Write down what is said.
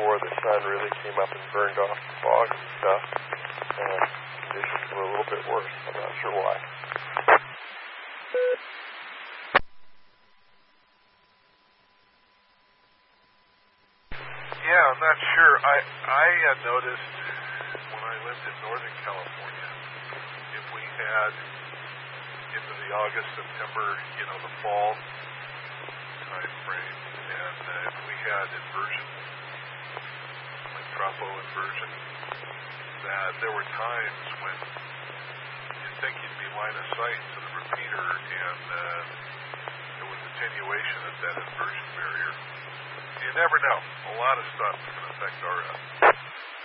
before the sun really came up and burned off the fog and stuff, conditions were a little bit worse. I'm not sure why. Yeah, I'm not sure. I had noticed when I lived in Northern California, if we had into the August, September, the fall time frame, and if we had inversion, like tropo inversion, that there were times when you'd think you'd be line of sight to the repeater, and there was attenuation at that inversion barrier. You never know. A lot of stuff can affect RF.